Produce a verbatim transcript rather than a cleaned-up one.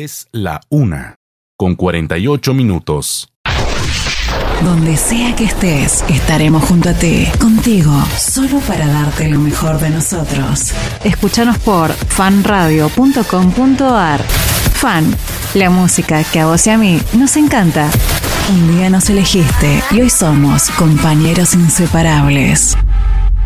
Es la una, con cuarenta y ocho minutos. Donde sea que estés, estaremos junto a ti, contigo, solo para darte lo mejor de nosotros. Escúchanos por fan radio punto com punto a r. Fan, la música que a vos y a mí nos encanta. Un día nos elegiste y hoy somos compañeros inseparables.